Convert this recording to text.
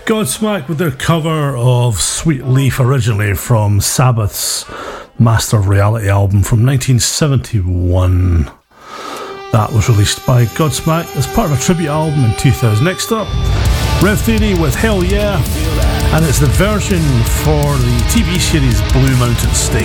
Godsmack with their cover of Sweet Leaf, originally from Sabbath's Master of Reality album from 1971. That was released by Godsmack as part of a tribute album in 2000. Next up, Rev Theory with Hell Yeah, and it's the version for the TV series Blue Mountain State.